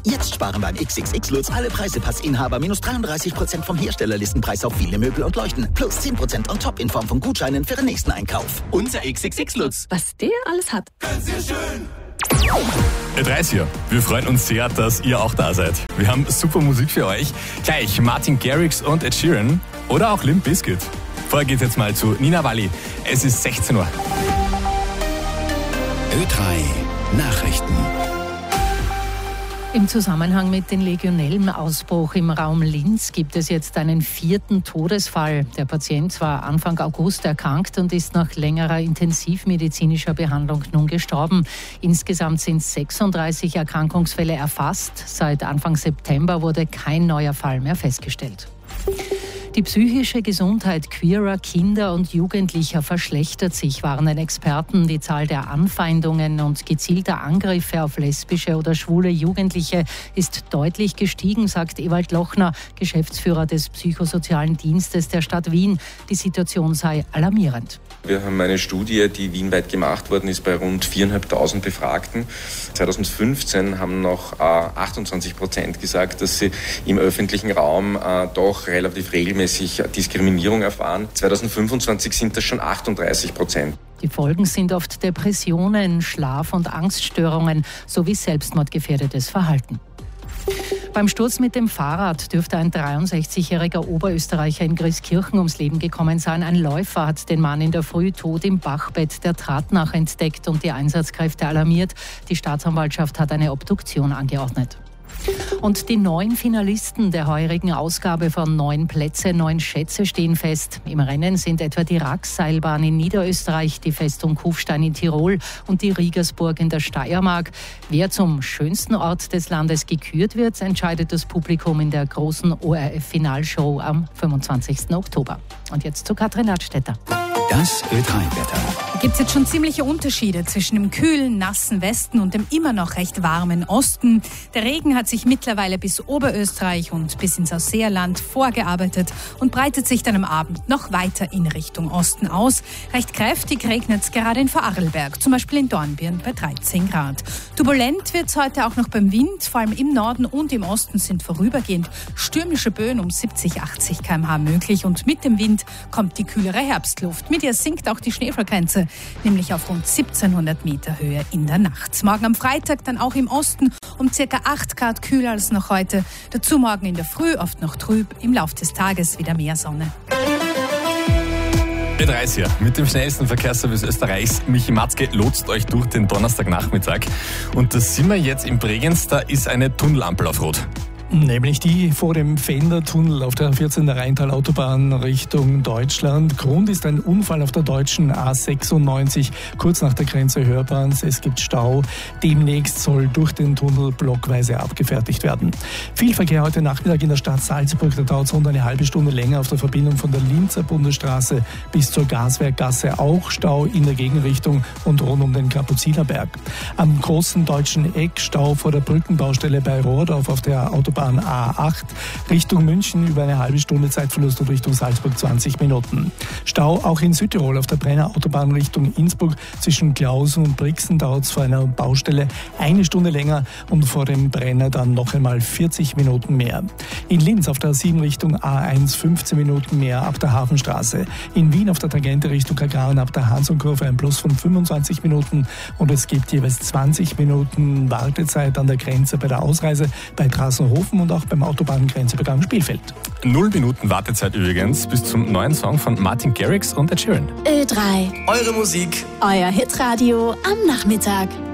Jetzt sparen beim XXX Lutz alle Preisepassinhaber minus 33% vom Herstellerlistenpreis auf viele Möbel und Leuchten. Plus 10% on top in Form von Gutscheinen für den nächsten Einkauf. Unser XXX Lutz. Was der alles hat. Ganz sehr schön. Ö3 hier. Wir freuen uns sehr, dass ihr auch da seid. Wir haben super Musik für euch. Gleich Martin Garrix und Ed Sheeran oder auch Limp Bizkit. Vorher geht's jetzt mal zu Nina Walli. Es ist 16 Uhr. Ö3 Nachrichten. Im Zusammenhang mit dem Legionellenausbruch im Raum Linz gibt es jetzt einen 4. Todesfall. Der Patient war Anfang August erkrankt und ist nach längerer intensivmedizinischer Behandlung nun gestorben. Insgesamt sind 36 Erkrankungsfälle erfasst. Seit Anfang September wurde kein neuer Fall mehr festgestellt. Die psychische Gesundheit queerer Kinder und Jugendlicher verschlechtert sich, warnen Experten. Die Zahl der Anfeindungen und gezielter Angriffe auf lesbische oder schwule Jugendliche ist deutlich gestiegen, sagt Ewald Lochner, Geschäftsführer des Psychosozialen Dienstes der Stadt Wien. Die Situation sei alarmierend. Wir haben eine Studie, die wienweit gemacht worden ist bei rund 4.500 Befragten. 2015 haben noch 28% gesagt, dass sie im öffentlichen Raum doch relativ regelmäßig Diskriminierung erfahren. 2025 sind das schon 38%. Die Folgen sind oft Depressionen, Schlaf- und Angststörungen sowie selbstmordgefährdetes Verhalten. Beim Sturz mit dem Fahrrad dürfte ein 63-jähriger Oberösterreicher in Grieskirchen ums Leben gekommen sein. Ein Läufer hat den Mann in der Früh tot im Bachbett der Tratnach entdeckt und die Einsatzkräfte alarmiert. Die Staatsanwaltschaft hat eine Obduktion angeordnet. Und die 9 Finalisten der heurigen Ausgabe von 9 Plätze, 9 Schätze stehen fest. Im Rennen sind etwa die Rax-Seilbahn in Niederösterreich, die Festung Kufstein in Tirol und die Riegersburg in der Steiermark. Wer zum schönsten Ort des Landes gekürt wird, entscheidet das Publikum in der großen ORF-Finalshow am 25. Oktober. Und jetzt zu Katrin Ladstätter. Das Ö3-Wetter. Gibt es jetzt schon ziemliche Unterschiede zwischen dem kühlen, nassen Westen und dem immer noch recht warmen Osten. Der Regen hat sich mittlerweile bis Oberösterreich und bis ins Ausseerland vorgearbeitet und breitet sich dann am Abend noch weiter in Richtung Osten aus. Recht kräftig regnet es gerade in Vorarlberg, zum Beispiel in Dornbirn bei 13 Grad. Turbulent wird es heute auch noch beim Wind, vor allem im Norden und im Osten sind vorübergehend stürmische Böen um 70, 80 km/h möglich und mit dem Wind kommt die kühlere Herbstluft. Mit ihr sinkt auch die Schneefallgrenze, nämlich auf rund 1700 Meter Höhe in der Nacht. Morgen am Freitag dann auch im Osten um ca. 8 Grad kühler als noch heute. Dazu morgen in der Früh oft noch trüb, im Lauf des Tages wieder mehr Sonne. Ö3 hier mit dem schnellsten Verkehrsservice Österreichs. Michi Matzke lotst euch durch den Donnerstagnachmittag. Und da sind wir jetzt in Bregenz, da ist eine Tunnelampel auf Rot. Nämlich die vor dem Fendertunnel auf der 14. Rheintal-Autobahn Richtung Deutschland. Grund ist ein Unfall auf der deutschen A96, kurz nach der Grenze Hörbrands. Es gibt Stau. Demnächst soll durch den Tunnel blockweise abgefertigt werden. Viel Verkehr heute Nachmittag in der Stadt Salzburg. Da dauert es rund eine halbe Stunde länger auf der Verbindung von der Linzer Bundesstraße bis zur Gaswerkgasse. Auch Stau in der Gegenrichtung und rund um den Kapuzinerberg. Am großen deutschen Eck Stau vor der Brückenbaustelle bei Rohrdorf auf der Autobahn A8 Richtung München über eine halbe Stunde, Zeitverlust und Richtung Salzburg 20 Minuten. Stau auch in Südtirol auf der Brenner Autobahn Richtung Innsbruck zwischen Klausen und Brixen dauert es vor einer Baustelle eine Stunde länger und vor dem Brenner dann noch einmal 40 Minuten mehr. In Linz auf der 7 Richtung A1 15 Minuten mehr ab der Hafenstraße. In Wien auf der Tangente Richtung Kagran ab der Hansonkurve ein Plus von 25 Minuten und es gibt jeweils 20 Minuten Wartezeit an der Grenze bei der Ausreise bei Drassenhofen und auch beim Autobahngrenzübergang Spielfeld. 0 Minuten Wartezeit übrigens bis zum neuen Song von Martin Garrix und Ed Sheeran. Ö3. Eure Musik. Euer Hitradio am Nachmittag.